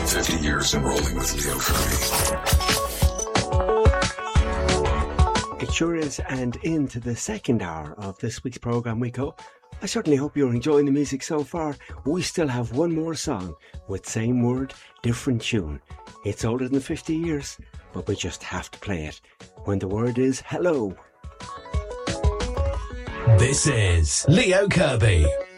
50 years and rolling with Leo Kirby. It sure is, and into the second hour of this week's programme we go. I certainly hope you're enjoying the music so far. We still have one more song with same word, different tune. It's older than 50 years, but we just have to play it when the word is hello. This is Leo Kirby.